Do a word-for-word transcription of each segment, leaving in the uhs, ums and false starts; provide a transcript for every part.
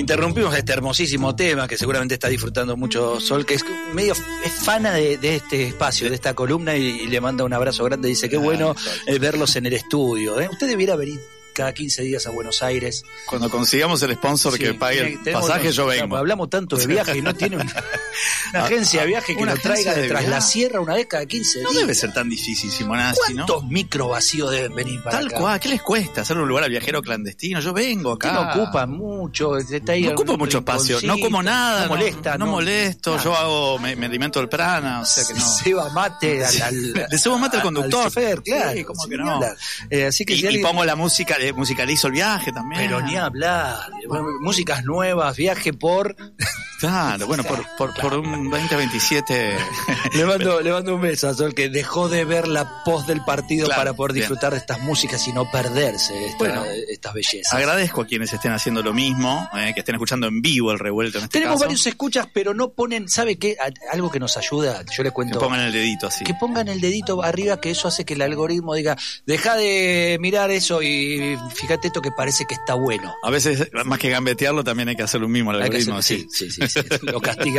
Interrumpimos este hermosísimo tema que seguramente está disfrutando mucho Sol, que es medio es fana de, de este espacio, de esta columna, y, y le manda un abrazo grande. Dice, qué bueno eh, verlos en el estudio. ¿eh? Usted debiera venir cada quince días a Buenos Aires. Cuando consigamos el sponsor sí, que pague el tenemos, pasaje, yo vengo. Hablamos tanto de viaje y no tiene una, una agencia de viaje que lo traiga de tras la sierra una vez cada quince días. No debe ser tan difícil, Simonazzi, ¿no? ¿Cuántos micro vacíos deben venir para Tal acá? cual, ¿qué les cuesta hacer un lugar al viajero clandestino? Yo vengo acá. Usted no ocupa mucho. Está ahí no ocupo mucho espacio, no como nada. No molesta. No, no, no molesto, nada. Yo hago, me, me alimento del prana, o sea que no. Ceba mate al, al, Le cebo mate al conductor. Al chofer, claro. Sí, ¿cómo que no? Eh, así que y, si alguien... y pongo la música, eh, musicalizo el viaje también. Pero ni hablar. Músicas nuevas, viaje por... Claro, bueno, por, por, por un veinte veintisiete. Le mando, le mando un beso a Sol, que dejó de ver la post del partido claro, para poder disfrutar bien. de estas músicas y no perderse esta, bueno, estas bellezas. Agradezco a quienes estén haciendo lo mismo, eh, que estén escuchando en vivo el revuelto en este Tenemos caso. varios escuchas, pero no ponen, ¿sabe qué? Algo que nos ayuda, yo le cuento. Que pongan el dedito así. Que pongan el dedito arriba, que eso hace que el algoritmo diga, deja de mirar eso y fíjate esto que parece que está bueno. A veces, más que gambetearlo, también hay que hacer lo mismo al algoritmo. Hacer, sí, sí, sí, sí. Lo castigamos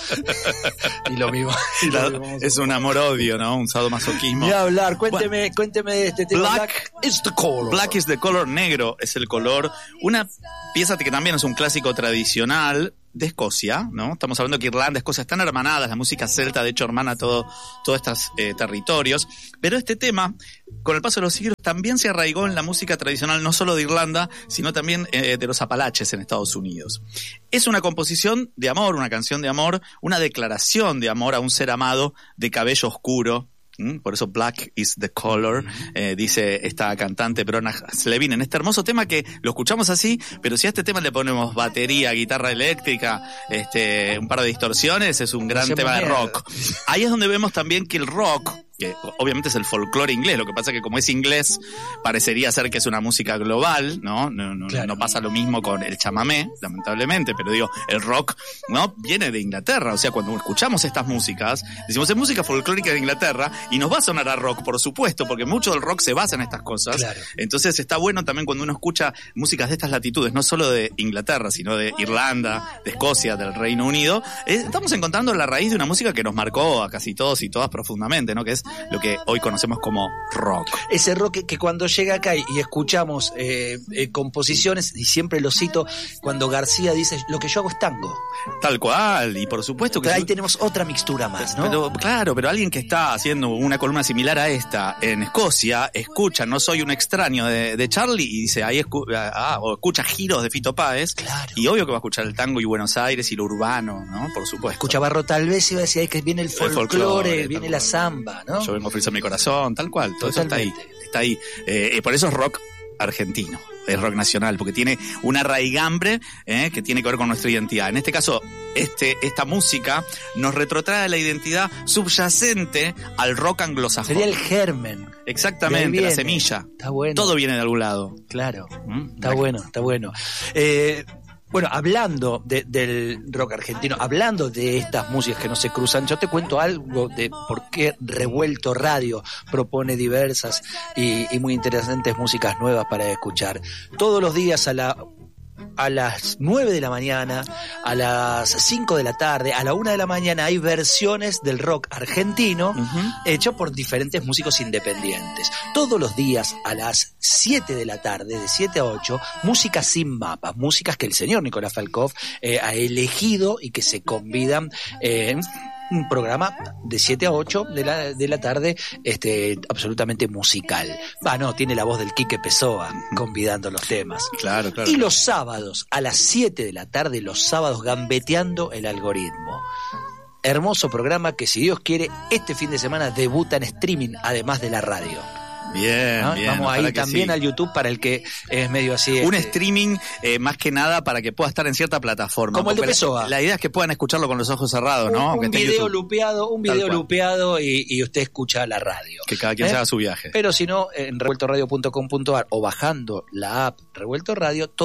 y lo mismo. Y la, lo mismo es un amor-odio, ¿no? Un sadomasoquismo. Ni hablar, cuénteme, bueno, cuénteme de este tema. Black, Black is the color. Black is the color, negro es el color. Una pieza que también es un clásico tradicional de Escocia, ¿no? Estamos hablando que Irlanda, Escocia están hermanadas, la música celta de hecho hermana todo, todos estos eh, territorios, pero este tema, con el paso de los siglos, también se arraigó en la música tradicional no solo de Irlanda, sino también eh, de los Apalaches en Estados Unidos. Es una composición de amor, una canción de amor, una declaración de amor a un ser amado de cabello oscuro. Por eso Black is the color, eh, dice esta cantante Brona Slevin en este hermoso tema que lo escuchamos así, pero si a este tema le ponemos batería, guitarra eléctrica, este, un par de distorsiones, es un gran tema de rock. Ahí es donde vemos también que el rock, que obviamente es el folclore inglés, lo que pasa es que como es inglés, parecería ser que es una música global, ¿no? No, no, claro. no pasa lo mismo con el chamamé, lamentablemente, pero digo, el rock, ¿no? Viene de Inglaterra, o sea, cuando escuchamos estas músicas, decimos, es música folclórica de Inglaterra, y nos va a sonar a rock, por supuesto, porque mucho del rock se basa en estas cosas. Claro. Entonces está bueno también cuando uno escucha músicas de estas latitudes, no solo de Inglaterra, sino de Irlanda, de Escocia, del Reino Unido, eh, estamos encontrando la raíz de una música que nos marcó a casi todos y todas profundamente, ¿no? Que es lo que hoy conocemos como rock. Ese rock que, que cuando llega acá y, y escuchamos eh, eh, composiciones, y siempre lo cito, cuando García dice, lo que yo hago es tango. Tal cual, y por supuesto que... Pero ahí tenemos otra mixtura más, ¿no? Pero, claro, pero alguien que está haciendo una columna similar a esta en Escocia, escucha No soy un extraño de, de Charlie y dice, ahí escu ah, o escucha Giros de Fito Páez, claro. Y obvio que va a escuchar el tango y Buenos Aires y lo urbano, ¿no? Por supuesto. Escucha Barro tal vez y va a decir, ahí que viene el folclore, viene la samba, ¿no? Yo vengo a ofrecer mi corazón, tal cual, todo Totalmente. Eso está ahí, está ahí. Eh, por eso es rock argentino, es rock nacional, porque tiene una raigambre eh, que tiene que ver con nuestra identidad. En este caso, este, esta música nos retrotrae la identidad subyacente al rock anglosajón. Sería el germen. Exactamente, la semilla. Está bueno. Todo viene de algún lado. Claro, ¿Mm? está bueno, está bueno. Eh, Bueno, hablando de, del rock argentino, hablando de estas músicas que no se cruzan, yo te cuento algo de por qué Revuelto Radio propone diversas y, y muy interesantes músicas nuevas para escuchar. Todos los días a la... a las nueve de la mañana, a las cinco de la tarde, a la una de la mañana hay versiones del rock argentino uh-huh. hecho por diferentes músicos independientes. Todos los días a las siete de la tarde, de siete a ocho, música sin mapa, músicas que el señor Nicolás Falkov eh, ha elegido y que se convidan en eh, un programa de siete a ocho de la, de la tarde, este, absolutamente musical. Va, no, tiene la voz del Quique Pessoa convidando los temas. Claro, claro. Y los sábados, a las siete de la tarde, los sábados gambeteando el algoritmo. Hermoso programa que, si Dios quiere, este fin de semana debuta en streaming, además de la radio. Bien, ¿no? bien. Vamos ahí también sí. al YouTube para el que es medio así. Un este... streaming eh, más que nada para que pueda estar en cierta plataforma. Como el de Pessoa. La, la idea es que puedan escucharlo con los ojos cerrados, un, ¿no? Un video lupeado, un video lupeado y, y usted escucha la radio. Que cada quien ¿Eh? se haga su viaje. Pero si no, en revuelto radio punto com punto a r o bajando la app Revuelto Radio, toda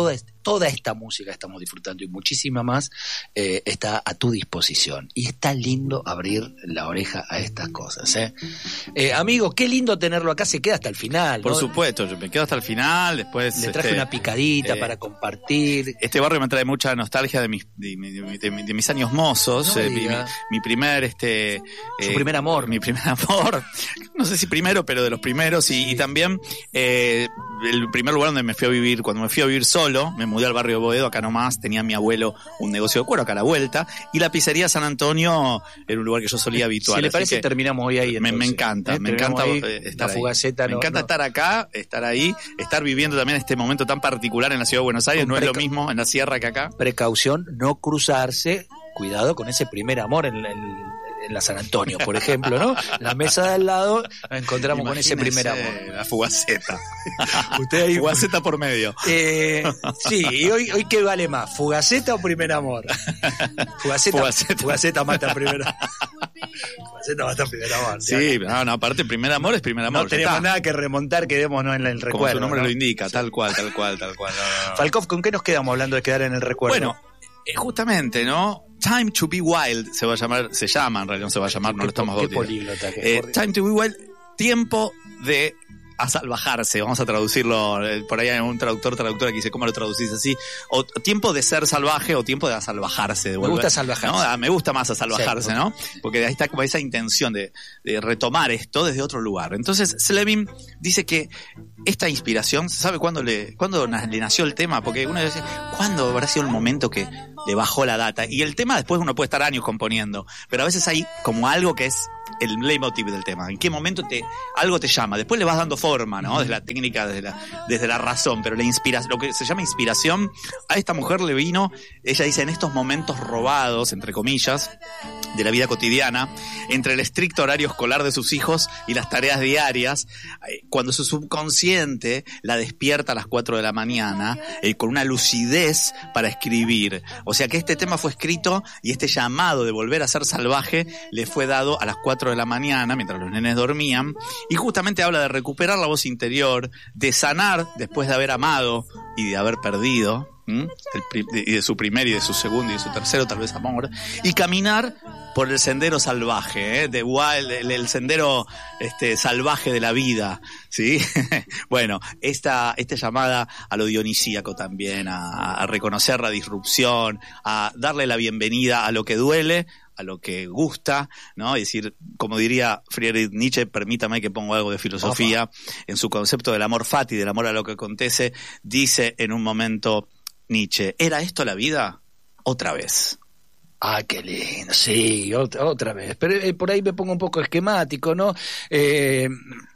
toda esta música que estamos disfrutando y muchísima más eh, está a tu disposición. Y está lindo abrir la oreja a estas cosas. ¿eh? Eh, amigo, qué lindo tenerlo acá, se queda hasta el final. Por ¿no? supuesto, yo me quedo hasta el final, después... Le traje este, una picadita eh, para compartir. Este barrio me trae mucha nostalgia de mis, de, de, de, de mis años mozos, No eh, mi, mi, mi primer... este Su eh, primer amor. Mi primer amor, no sé si primero, pero de los primeros, y, y también eh, el primer lugar donde me fui a vivir, cuando me fui a vivir solo, me mudé al barrio de Boedo, acá nomás, tenía mi abuelo un negocio de cuero acá a la vuelta, y la pizzería San Antonio era un lugar que yo solía habituar. Si le parece, terminamos hoy ahí. Me, me encanta, ¿eh? me encanta ahí, estar la ahí. Fugaceta, Me no, encanta no. estar acá, estar ahí, estar viviendo también este momento tan particular en la ciudad de Buenos Aires, Con no es lo preca- mismo en la sierra que acá. Precaución, no cruzarse, cuidado con ese primer amor en, en, en la San Antonio, por ejemplo, ¿no? La mesa de al lado nos encontramos con ese Imagínese primer amor. La fugaceta. Usted ahí- Fugaceta por medio. Eh, sí, ¿y hoy, hoy qué vale más? ¿Fugaceta o primer amor? Fugaceta, Fugaceta. Fugaceta mata primer amor. Fugaceta mata primer amor. Sí, no, no, aparte primer amor es primer amor. No ya tenemos está. nada que remontar, quedémonos en el recuerdo. Como su nombre ¿no? lo indica, tal cual, tal cual, tal cual. No, no, no. Falkov, ¿con qué nos quedamos hablando de quedar en el recuerdo? Bueno, eh, justamente, ¿no? Time to be wild se va a llamar, se llama, en realidad no se va a llamar, no lo estamos Qué bautizando. políglota que Eh, time to be wild, tiempo de asalvajarse, vamos a traducirlo, eh, por ahí hay un traductor, traductora que dice, ¿cómo lo traducís así? O tiempo de ser salvaje o tiempo de asalvajarse. De Me volver, gusta salvajarse. ¿no? Ah, me gusta más asalvajarse, Sí, ¿no? Porque ahí está como esa intención de, de retomar esto desde otro lugar. Entonces, Slevin dice que esta inspiración, ¿sabe cuándo le, cuándo na- le nació el tema? Porque uno dice, ¿cuándo habrá sido el momento que le bajó la data? Y el tema después uno puede estar años componiendo, pero a veces hay como algo que es el leitmotiv del tema. ¿En qué momento te algo te llama? Después le vas dando forma, ¿no? Desde la técnica, desde la, desde la razón, pero la inspiración, lo que se llama inspiración, a esta mujer le vino, ella dice, en estos momentos robados, entre comillas, de la vida cotidiana, entre el estricto horario escolar de sus hijos y las tareas diarias, eh, cuando su subconsciente la despierta a las cuatro de la mañana, eh, con una lucidez para escribir. O sea que este tema fue escrito y este llamado de volver a ser salvaje le fue dado a las cuatro de la mañana, mientras los nenes dormían, y justamente habla de recuperar la voz interior, de sanar después de haber amado y de haber perdido, ¿m? El pri- y de su primer y de su segundo y de su tercero tal vez amor, y caminar por el sendero salvaje, ¿eh? De wild, el, el sendero este salvaje de la vida, ¿sí? Bueno, esta, esta llamada a lo dionisíaco también, a, a reconocer la disrupción, a darle la bienvenida a lo que duele, a lo que gusta, ¿no? Es decir, como diría Friedrich Nietzsche, permítame que ponga algo de filosofía, Opa. En su concepto del amor fati, del amor a lo que acontece, dice en un momento Nietzsche, ¿era esto la vida? Otra vez. Ah, qué lindo, sí, otra, otra vez. Pero eh, por ahí me pongo un poco esquemático, ¿no? Eh,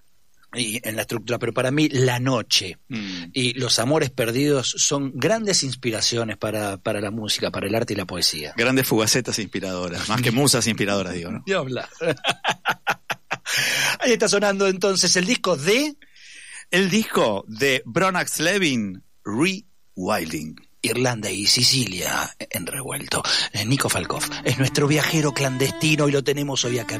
y en la estructura, pero para mí la noche mm. y los amores perdidos son grandes inspiraciones para, para la música, para el arte y la poesía. Grandes fugacetas inspiradoras, más que musas inspiradoras, digo, ¿no? Diabla. Ahí está sonando entonces el disco de... El disco de Bronax Levin, Rewilding. Irlanda y Sicilia en revuelto. Nico Falkov es nuestro viajero clandestino y lo tenemos hoy acá.